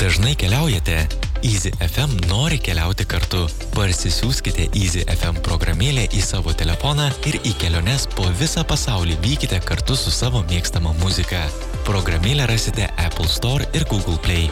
Dažnai keliaujate? Easy FM nori keliauti kartu. Parsisiųskite Easy FM programėlę į savo telefoną ir į keliones po visą pasaulį vykite kartu su savo mėgstama muzika. Programėlę rasite Apple Store ir Google Play.